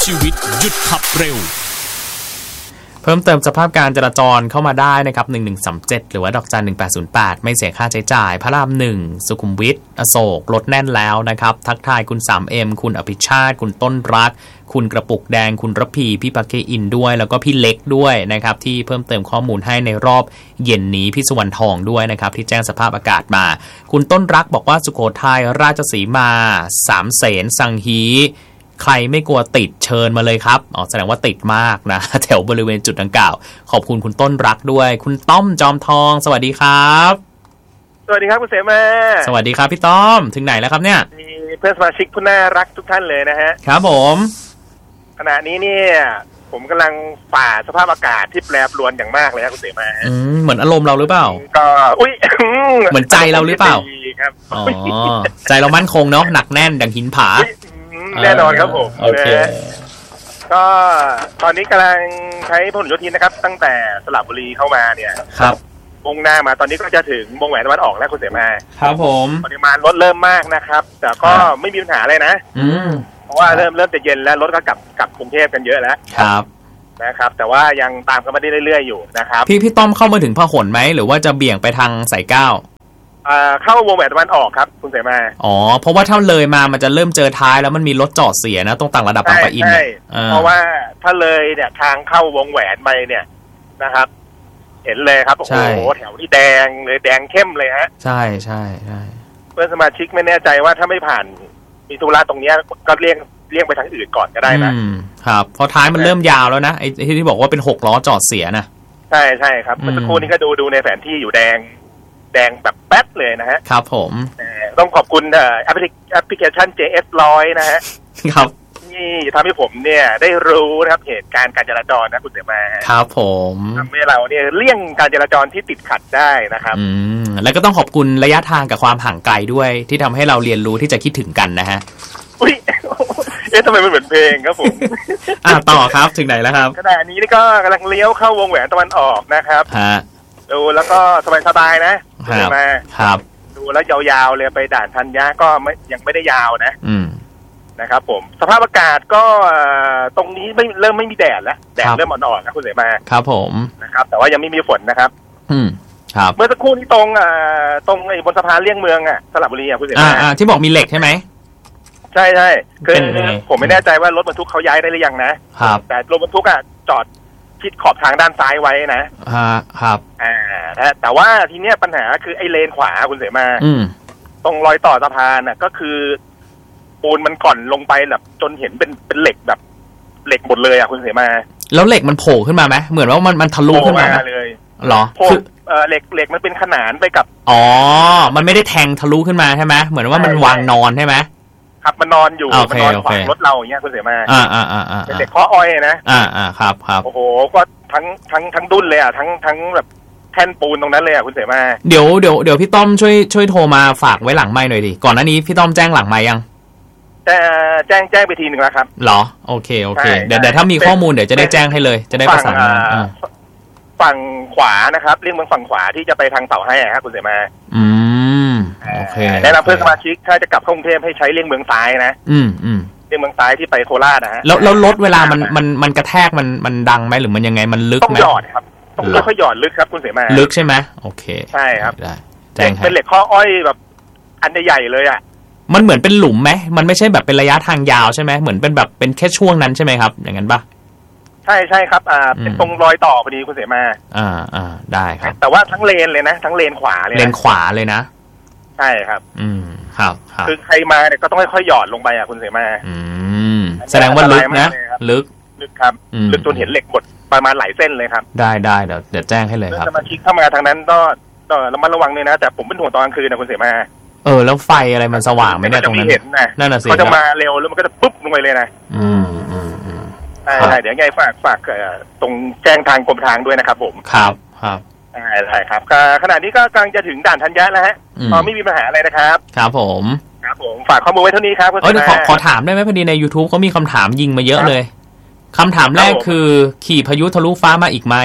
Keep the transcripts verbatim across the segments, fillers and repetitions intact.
ชีวิตหยุดขับเร็วเพิ่มเติมสภาพการจราจรเข้ามาได้นะครับหนึ่งหนึ่งสามเจ็ดหรือว่าดอกจันหนึ่งแปดศูนย์แปดไม่เสียค่าใช้จ่ายพระรามหนึ่งสุขุมวิทอโศกรถแน่นแล้วนะครับทักทายคุณ ทรี เอ็ม คุณอภิชาติคุณต้นรักคุณกระปุกแดงคุณระพีพี่ปาเกอินด้วยแล้วก็พี่เล็กด้วยนะครับที่เพิ่มเติมข้อมูลให้ในรอบเย็นนี้พี่สุวรรณทองด้วยนะครับที่แจ้งสภาพอากาศมาคุณต้นรักบอกว่าสุโขทัยราชสีมาสามเสนสังฮีใครไม่กลัวติดเชิญมาเลยครับอ๋อแสดงว่าติดมากนะแถวบริเวณจุดดังกล่าวขอบคุณคุณต้นรักด้วยคุณต้อมจอมทองสวัสดีครับสวัสดีครับคุณเสมาสวัสดีครับพี่ต้อมถึงไหนแล้วครับเนี่ยมีเพื่อนสมาชิกผู้น่ารักทุกท่านเลยนะฮะครับผมขณะนี้เนี่ยผมกำลังฝ่าสภาพอากาศที่แปรปรวนอย่างมากเลยครับคุณเสมาอืมเหมือนอารมณ์เราหรือเปล่าก็อุ้ยเหมือนใจเราหรือเปล่าครับอ๋อใจเรามั่นคงเนาะหนักแน่นดังหินผาแน่นอนครับผมโอเคก็ตอนนี้กำลังใช้พหลโยธินนะครับตั้งแต่สระบุรีเข้ามาเนี่ยครับมุ่งหน้ามาตอนนี้ก็จะถึงวงแหวนตะวันออกแล้วคุณเสมาครับผมปริมาณรถเริ่มมากนะครับแต่ก็ไม่มีปัญหาเลยนะอืมเพราะว่าเริ่มเริ่มจะเย็นแล้วรถก็กลับกลับกรุงเทพกันเยอะแล้วครับนะครับแต่ว่ายังตามกันมาได้เรื่อยๆอยู่นะครับพี่พี่ต้อมเข้ามาถึงพหลไหมหรือว่าจะเบี่ยงไปทางสายเก้าเข้าวงแหวนตะวันออกครับคุณเสมาอ๋อเพราะว่าถ้าเลยมามันจะเริ่มเจอท้ายแล้วมันมีรถจอดเสียนะตรงต่างระดับบางปะอินเนี่ยเพราะว่าถ้าเลยเนี่ยทางเข้าวงแหวนไปเนี่ยนะครับเห็นเลยครับโอ้โหแถวนี้แดงเลยแดงเข้มเลยฮะใช่ใช่ใช่เพื่อนสมาชิกไม่แน่ใจว่าถ้าไม่ผ่านมีธุระตรงนี้ก็เลี่ยงเลี่ยงไปทางอื่นก่อนก็ได้นะครับเพราะท้ายมันเริ่มยาวแล้วนะไอ้ที่บอกว่าเป็นหกล้อจอดเสียนะใช่ใช่ครับเมื่อสักครู่นี้ก็ดูดูในแผนที่อยู่แดงแดงแบบแป๊ดเลยนะฮะครับผมต้องขอบคุณแอปพลิเคชัน เจ เอส หนึ่งร้อยนะฮะครับนี่ทำให้ผมเนี่ยได้รู้นะครับเหตุการณ์การจราจรนะคุณเสมาครับผมทำให้เราเนี่ยเลี่ยงการจราจรที่ติดขัดได้นะครับอืมแล้วก็ต้องขอบคุณระยะทางกับความห่างไกลด้วยที่ทำให้เราเรียนรู้ที่จะคิดถึงกันนะฮะอุ้ยเอ๊ะทำไมมันเหมือนเพลงครับผมอ่าต่อครับถึงไหนแล้วครับขณะนี้นี่ก็กำลังเลี้ยวเข้าวงแหวนตะวันออกนะครับฮะดูแล้วก็สบายๆนะครับครับดูแล้วยาวๆเลยไปด่านธัญญาก็ไม่ยังไม่ได้ยาวนะอืมนะครับผมสภาพอากาศก็ตรงนี้ไม่เริ่มไม่มีแดดแล้วแดดเริ่มอ่อนๆนะคุณเสมาครับผมนะครับแต่ว่ายังไม่มีฝนนะครับอืมครับเมื่อสักครู่นี้ตรงอ่าตรงไอ้บนสะพานเลี่ยงเมืองอ่ะสระบุรีอ่ะคุณเสมาอ่าที่บอกมีเหล็กใช่ไหมใช่ใช่คือผมไม่แน่ใจว่ารถบรรทุกเขาย้ายได้หรือยังนะครับแต่รถบรรทุกอ่ะจอดชิดขอบทางด้านซ้ายไว้นะฮะครับอ่าแต่ว่าทีเนี้ยปัญหาคือไอ้เลนขวาคุณเสมาอืมตรงรอยต่อสะพานน่ะก็คือปูนมันก่อนลงไปแบบจนเห็นเป็นเป็นเหล็กแบบเหล็กหมดเลยอ่ะคุณเสมาแล้วเหล็กมันโผล่ขึ้นมาไหมเหมือนว่ามันมันทะลุขึ้นมาเลยหรอคือเออเหล็กเหล็กมันเป็นขนานไปกับอ๋อมันไม่ได้แทงทะลุขึ้นมาใช่ไหมเหมือนว่ามันวางนอนใช่ไหมครับมันนอนอยู่มันนอนขวางรถเราอย่างเงี้ยคุณเสมาอ่าอ่าอ่าอ่าเป็นเหล็กข้ออ้อยนะอ่าอ่าครับครับโอ้โหก็ทั้งทั้งทั้งดุ้นเลยอ่ะทั้งทั้งแบบแท่นปูนตรงนั้นเลยอ่ะคุณเสมาเดี๋ยวเดี๋ยวเดี๋ยวพี่ต้อมช่วยช่วยโทรมาฝากไว้หลังไมค์หน่อยดิก่อนหน้านี้พี่ต้อมแจ้งหลังไมค์ยังแต่แจ้งแจ้งไปทีหนึ่งแล้วครับเหรอโอเคโอเคเดี๋ยวเดี๋ยวถ้ามีข้อมูลเดี๋ยวจะได้แจ้งให้เลยจะได้ประสานงานฝั่งขวานะครับเรียกเมืองฝั่งขวาที่จะไปทางเสาให้ครับคุณเสมาอืมโอเคแนะนำเพื่อนสมาชิกถ้าจะกลับเข้ากรุงเทพให้ใช้เลี่ยงเมืองซ้ายนะอืมอืมเลี่ยงเมืองซ้ายที่ไปโคราชนะฮะแล้วแล้วรถเวลามันมันมันกระแทกมันมันดังไหมหรือมันยังไงมันลึกไหมต้องหยอดครับต้องค่อยๆหยอดลึกครับคุณเสมาลึกใช่ไหมโอเคใช่ครับได้แจ้งเป็นเหล็กข้ออ้อยแบบอันใหญ่เลยอ่ะมันเหมือนเป็นหลุมไหมมันไม่ใช่แบบเป็นระยะทางยาวใช่ไหมเหมือนเป็นแบบเป็นแค่ช่วงนั้นใช่ไหมครับอย่างนั้นปะใช่ใช่ครับอ่าเป็นตรงรอยต่อพอดีคุณเสมาอ่าอ่าได้ครับแต่ว่าทั้งเลนเลยนะทั้งเลนขวาเลยเลนขวาเลยนะใช่ครับอืมครับครับคือใครมาเนี่ยก็ต้องค่อยๆหยอดลงไปอ่ะคุณเสมาอืมแสดงว่าลึกนะลึกลึกครับลึกจนเห็นเหล็กหมดประมาณหลายเส้นเลยครับได้ได้เดี๋ยวเดี๋ยวแจ้งให้เลยครับสมาชิกเข้ามาทางนั้นก็ต้องระมัดระวังเลยนะแต่ผมเป็นห่วงตอนกลางคืนนะคุณเสมาเออแล้วไฟอะไรมันสว่างไหมเนี่ยตรงนั้นนั่นน่ะสิเขาจะมาเร็วแล้วมันก็จะปุ๊บลงไปเลยนะอืมอืมอืมใช่เดี๋ยวไงฝากฝากตรงแจ้งทางกรมทางด้วยนะครับผมครับครับใช่ใช่ครับขณะนี้ก็กำลังจะถึงด่านธัญญาแล้วฮะพอไม่มีปัญหาอะไรนะครับครับผมครับผมฝากข้อมูลไว้เท่านี้ครับเออขอขอถามได้ไหมพอดีใน YouTube เขามีคำถามยิงมาเยอะเลยคำถามแรกคือขี่พายุทะลุฟ้ามาอีกไหม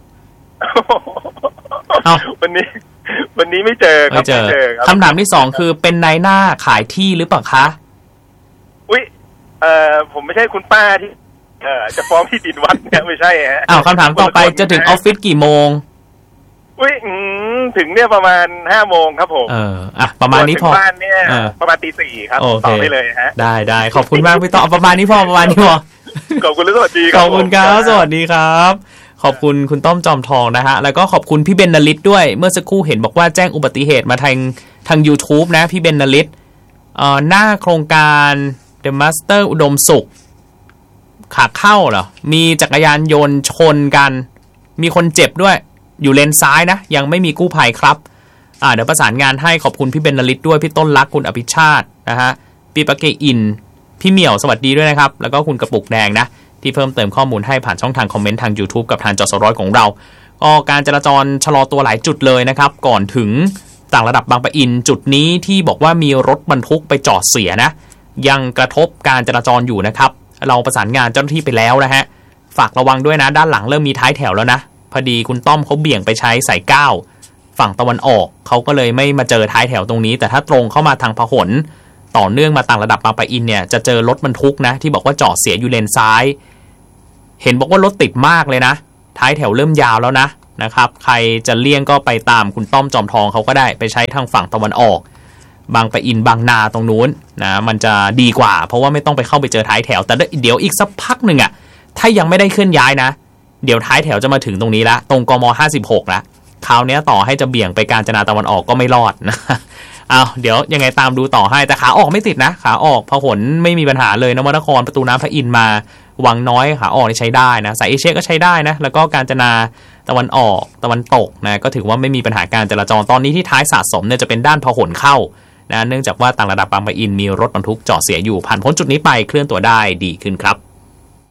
วันนี้วันนี้ไม่เจอไม่เจอคำถามที่สองคือเป็นนายหน้าขายที่หรือเปล่าคะอุ้ยเอ่อผมไม่ใช่คุณป้าที่เออจะฟ้องที่ดินวัดเนี่ยไม่ใช่ฮะอ้าวคำถามต่อไปจะถึงออฟฟิศกี่โมงอุ้ยถึงเนี่ยประมาณห้าโมงครับผมเอออ่ะประมาณนี้พอบ้านเนี่ยประมาณตีสี่ครับต่อไปเลยฮะได้ได้ขอบคุณมากพี่ต้อมประมาณนี้พอประมาณนี้พอขอบคุณและสวัสดีขอบคุณครับสวัสดีครับขอบคุณคุณต้อมจอมทองนะฮะแล้วก็ขอบคุณพี่เบนนฤทธิ์ด้วยเมื่อสักครู่เห็นบอกว่าแจ้งอุบัติเหตุมาทางทาง YouTube นะพี่เบนนฤทธิ์เอ่อหน้าโครงการ The Master อุดมสุขขาเข้าเหรอมีจักรยานยนต์ชนกันมีคนเจ็บด้วยอยู่เลนซ้ายนะยังไม่มีกู้ภัยครับอ่าเดี๋ยวประสานงานให้ขอบคุณพี่เบนนฤทธิ์ด้วยพี่ต้นรักคุณอภิชาตินะฮะพี่ปะเกอินพี่เหมี่ยวสวัสดีด้วยนะครับแล้วก็คุณกระปุกแดงนะที่เพิ่มเติมข้อมูลให้ผ่านช่องทางคอมเมนต์ทาง YouTube กับทางจสร้อยของเราก็การจราจรชะลอตัวหลายจุดเลยนะครับก่อนถึงต่างระดับบางปะอินจุดนี้ที่บอกว่ามีรถบรรทุกไปจอดเสียนะยังกระทบการจราจรอยู่นะครับเราประสานงานเจ้าหน้าที่ไปแล้วนะฮะฝากระวังด้วยนะด้านหลังเริ่มมีท้ายแถวแล้วนะพอดีคุณต้อมเขาเบี่ยงไปใช้สายเก้าฝั่งตะวันออกเขาก็เลยไม่มาเจอท้ายแถวตรงนี้แต่ถ้าตรงเข้ามาทางพหลต่อเนื่องมาต่างระดับบางปะอินเนี่ยจะเจอรถบรรทุกนะที่บอกว่าจอดเสียอยู่เลนซ้ายเห็นบอกว่ารถติดมากเลยนะท้ายแถวเริ่มยาวแล้วนะนะครับใครจะเลี่ยงก็ไปตามคุณต้อมจอมทองเขาก็ได้ไปใช้ทางฝั่งตะวันออกบางปะอินบางนาตรงนู้นนะมันจะดีกว่าเพราะว่าไม่ต้องไปเข้าไปเจอท้ายแถวแต่เดี๋ยวอีกสักพักหนึ่งอ่ะถ้ายังไม่ได้เคลื่อนย้ายนะเดี๋ยวท้ายแถวจะมาถึงตรงนี้ละตรงกมห้าสิบหกละคราวนี้ต่อให้จะเบี่ยงไปกาญจนาตะวันออกก็ไม่รอดนะเอาเดี๋ยวยังไงตามดูต่อให้แต่ขาออกไม่ติดนะขาออกพหลไม่มีปัญหาเลยนวนครประตูน้ำพระอินทร์มาวังน้อยขาออกนี่ใช้ได้นะสายเอเชียก็ใช้ได้นะแล้วก็กาญจนาตะวันออกตะวันตกนะก็ถือว่าไม่มีปัญหาการจราจรตอนนี้ที่ท้ายสะสมเนี่ยจะเป็นด้านพหลเข้านะเนื่องจากว่าต่างระดับบางปะอินมีรถบรรทุกจอดเสียอยู่ผ่านพ้นจุดนี้ไปเคลื่อนตัวได้ดีขึ้นครับ